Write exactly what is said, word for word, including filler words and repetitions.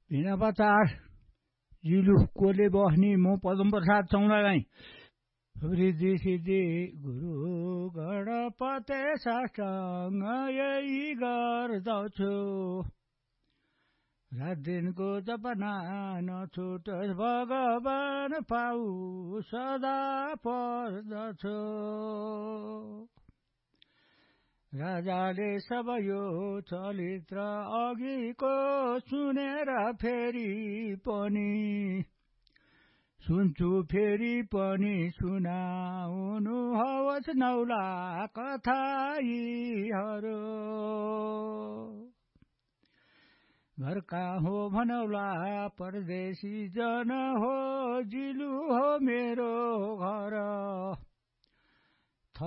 भिना पचार जिलु कोले बस्ने म पदम प्रसाद चौलागाई रिद्धि सिद्धि गुरु गणपते साष्टाङ्ग यही गर्दछु रात दिनको जपना नछुटोस् भगवान पाऊ सदा पर्दछु राजाले सब यो चरित्र अघिको सुनेर फेरि पनि सुन्छु फेरि पनि सुनाउनु हवस् नौला कथा यीहरू घर कहाँ हो भनौला परदेशी जन हो जिलु हो मेरो घर